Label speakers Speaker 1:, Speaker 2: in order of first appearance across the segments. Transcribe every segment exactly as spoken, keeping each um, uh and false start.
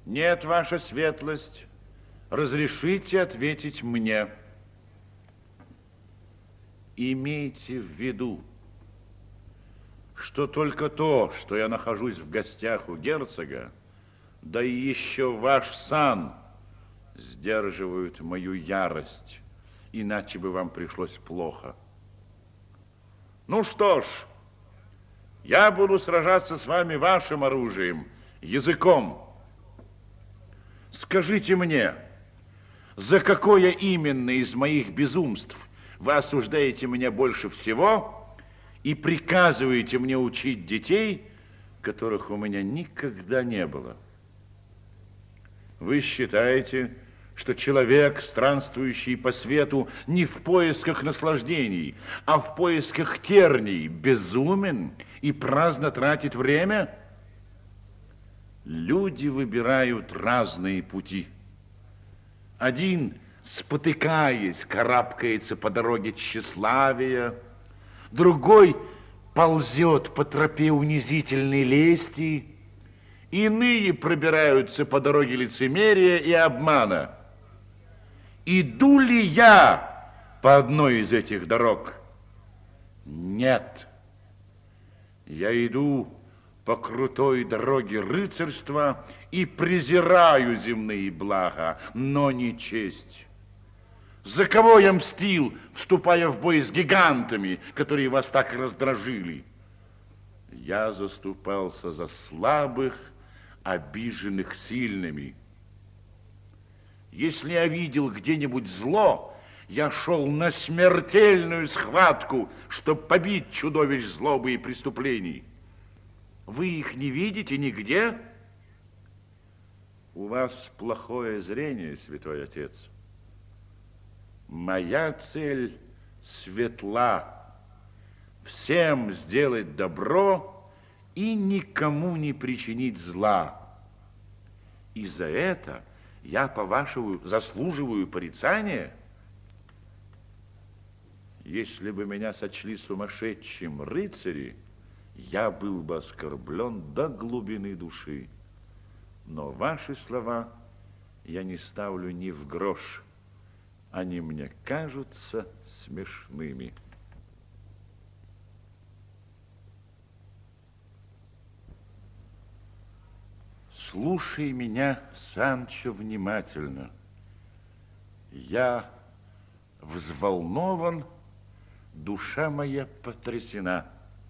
Speaker 1: Нет, ваша светлость, разрешите ответить мне. Имейте в виду, что только то, что я нахожусь в гостях у герцога, да и еще ваш сан сдерживают мою ярость, иначе бы вам пришлось плохо. Ну что ж, я буду сражаться с вами вашим оружием, языком. Скажите мне, за какое именно из моих безумств вы осуждаете меня больше всего и приказываете мне учить детей, которых у меня никогда не было? Вы считаете, что человек, странствующий по свету не в поисках наслаждений, а в поисках терний, безумен и праздно тратит время? Люди выбирают разные пути. Один, спотыкаясь, карабкается по дороге тщеславия, другой ползет по тропе унизительной лести, иные пробираются по дороге лицемерия и обмана. Иду ли я по одной из этих дорог? Нет. Я иду по крутой дороге рыцарства и презираю земные блага, но не честь. За кого я мстил, вступая в бой с гигантами, которые вас так раздражили? Я заступался за слабых, обиженных сильными. Если я видел где-нибудь зло, я шел на смертельную схватку, чтобы побить чудовищ злобы и преступлений. Вы их не видите нигде? У вас плохое зрение, святой отец. Моя цель светла. Всем сделать добро и никому не причинить зла. И за это я, по-вашему, заслуживаю порицания? Если бы меня сочли сумасшедшим рыцари, я был бы оскорблен до глубины души. Но ваши слова я не ставлю ни в грош. Они мне кажутся смешными. Слушай меня, Санчо, внимательно. Я взволнован, душа моя потрясена.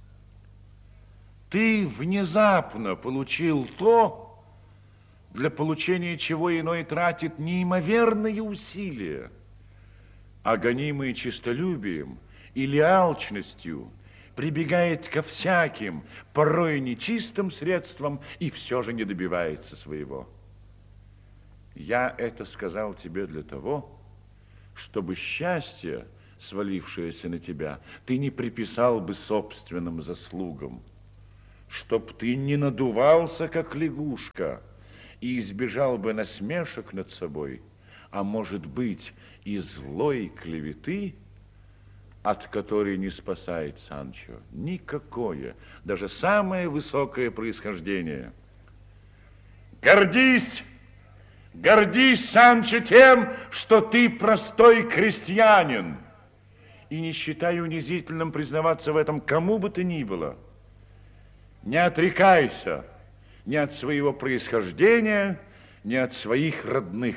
Speaker 1: Ты внезапно получил то, для получения чего иной тратит неимоверные усилия, а гонимый честолюбием или алчностью прибегает ко всяким, порой нечистым средствам и все же не добивается своего. Я это сказал тебе для того, чтобы счастье, свалившееся на тебя, ты не приписал бы собственным заслугам, чтоб ты не надувался, как лягушка, и избежал бы насмешек над собой, а может быть и злой клеветы, от которой не спасает Санчо никакое, даже самое высокое происхождение. Гордись, гордись, Санчо, тем, что ты простой крестьянин, и не считай унизительным признаваться в этом кому бы то ни было. Не отрекайся ни от своего происхождения, ни от своих родных.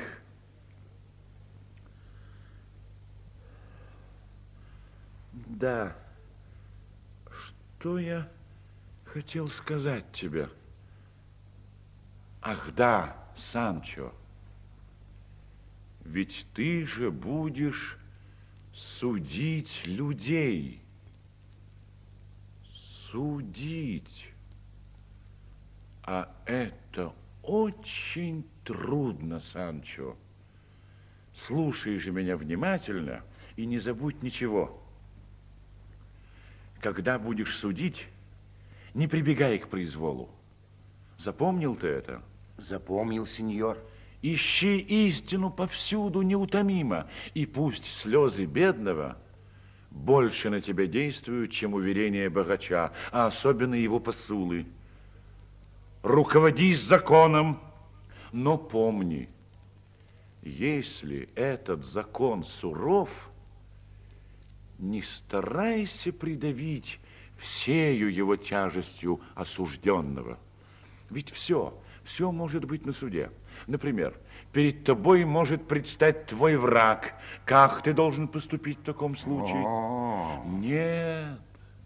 Speaker 1: Да, что я хотел сказать тебе? Ах да, Санчо, ведь ты же будешь судить людей. Судить. А это очень трудно, Санчо. Слушай же меня внимательно и не забудь ничего. Когда будешь судить, не прибегай к произволу. Запомнил ты это?
Speaker 2: Запомнил, сеньор.
Speaker 1: Ищи истину повсюду неутомимо, и пусть слезы бедного больше на тебя действуют, чем уверения богача, а особенно его посулы. Руководись законом, Но помни, если этот закон суров, не старайся придавить всею его тяжестью осужденного. Ведь все, все может быть на суде. Например, перед тобой может предстать твой враг. Как ты должен поступить в таком случае?
Speaker 2: О.
Speaker 1: Нет,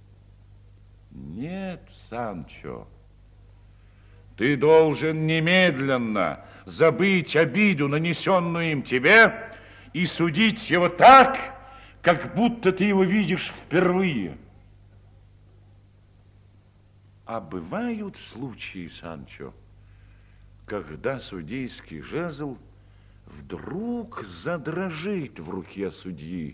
Speaker 1: нет, Санчо. Ты должен немедленно забыть обиду, нанесенную им тебе, и судить его так, как будто ты его видишь впервые. А бывают случаи, Санчо, когда судейский жезл вдруг задрожит в руке судьи.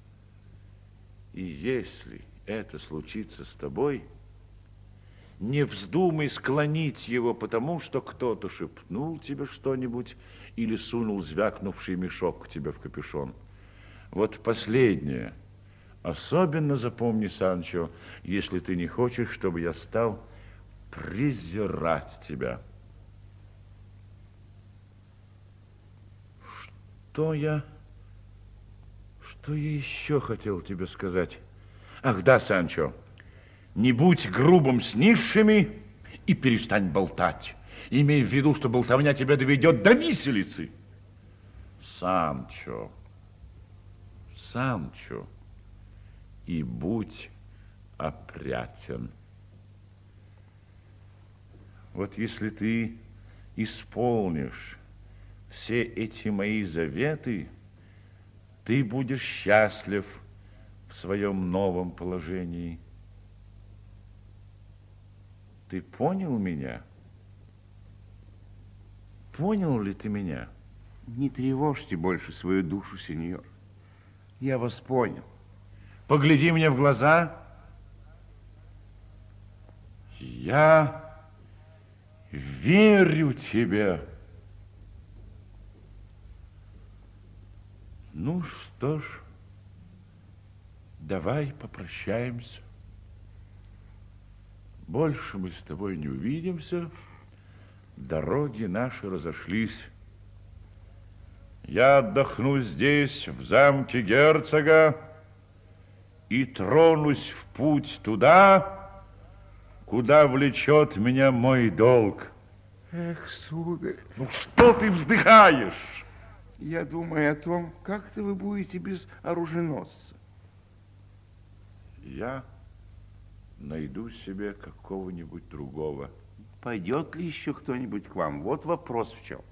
Speaker 1: И если это случится с тобой, не вздумай склонить его, потому что кто-то шепнул тебе что-нибудь или сунул звякнувший мешок к тебе в капюшон. Вот последнее. Особенно запомни, Санчо, если ты не хочешь, чтобы я стал презирать тебя. Что я... Что я еще хотел тебе сказать? Ах, да, Санчо, не будь грубым с низшими и перестань болтать. Имей в виду, что болтовня тебя доведет до виселицы. Санчо, Санчо, и будь опрятен. Вот если ты исполнишь все эти мои заветы, ты будешь счастлив в своем новом положении. Ты понял меня? Понял ли ты меня?
Speaker 2: Не тревожьте больше свою душу, сеньор. Я вас понял.
Speaker 1: Погляди мне в глаза. Я верю тебе. Ну что ж, давай попрощаемся. Больше мы с тобой не увидимся. Дороги наши разошлись. Я отдохну здесь, в замке герцога, и тронусь в путь туда, куда влечет меня мой долг.
Speaker 2: Эх, сударь.
Speaker 1: Ну что ты вздыхаешь?
Speaker 2: Я думаю о том, как-то вы будете без оруженосца.
Speaker 1: Я найду себе какого-нибудь другого.
Speaker 2: Пойдет ли еще кто-нибудь к вам? Вот вопрос в чем.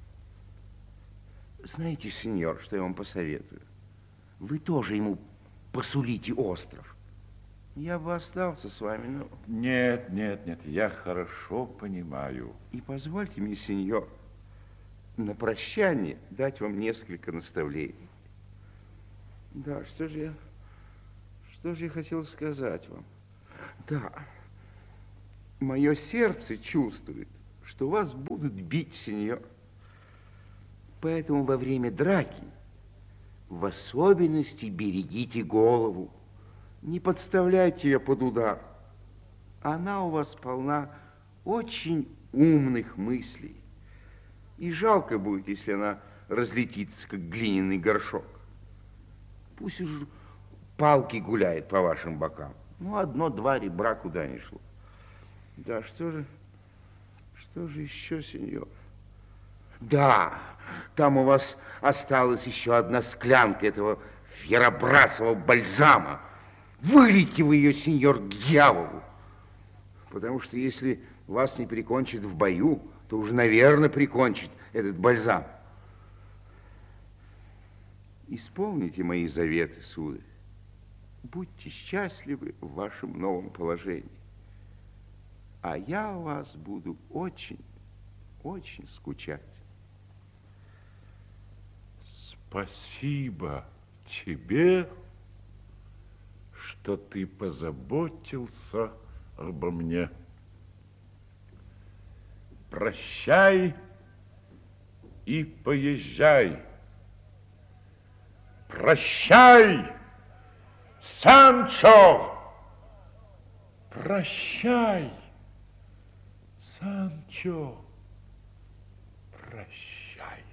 Speaker 2: Знаете, сеньор, что я вам посоветую? Вы тоже ему посулите остров. Я бы остался с вами, но...
Speaker 1: Нет, нет, нет, я хорошо понимаю.
Speaker 2: И позвольте мне, сеньор, на прощание дать вам несколько наставлений. Да, что же я... Что же я хотел сказать вам? Да, мое сердце чувствует, что вас будут бить, сеньор. Поэтому во время драки в особенности берегите голову. Не подставляйте ее под удар. Она у вас полна очень умных мыслей. И жалко будет, если она разлетится, как глиняный горшок. Пусть уж палки гуляет по вашим бокам. Ну, одно-два ребра куда ни шло. Да, что же, что же еще, сеньор? Да, там у вас осталась еще одна склянка этого фьеробрасового бальзама. Вылейте вы ее, сеньор, к дьяволу. Потому что если вас не прикончит в бою, то уж, наверное, прикончит этот бальзам. Исполните мои заветы, сударь. Будьте счастливы в вашем новом положении. А я о вас буду очень, очень скучать.
Speaker 1: Спасибо тебе, что ты позаботился обо мне. Прощай и поезжай. Прощай, Санчо! Прощай, Санчо! прощай.